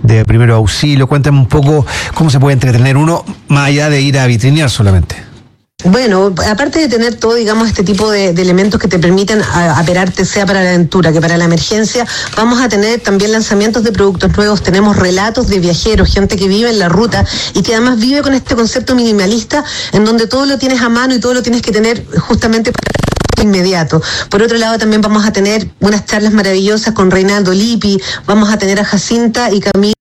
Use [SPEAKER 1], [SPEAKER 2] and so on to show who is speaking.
[SPEAKER 1] de primer auxilio. Cuéntame un poco cómo se puede entretener uno, más allá de ir a vitrinear solamente.
[SPEAKER 2] Bueno, aparte de tener todo, digamos, este tipo de elementos que te permiten aperarte, sea para la aventura que para la emergencia, vamos a tener también lanzamientos de productos nuevos, tenemos relatos de viajeros, gente que vive en la ruta y que además vive con este concepto minimalista en donde todo lo tienes a mano y todo lo tienes que tener justamente para inmediato. Por otro lado, también vamos a tener unas charlas maravillosas con Reinaldo Lippi, vamos a tener a Jacinta y Camilo